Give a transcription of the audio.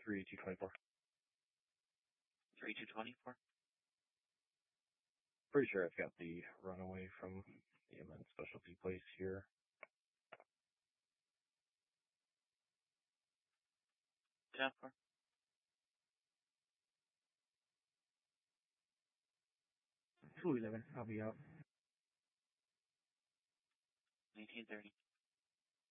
3224. 3224. Pretty sure I've got the runaway from the immense specialty place here. Jennifer. 211, I'll be out. 1930.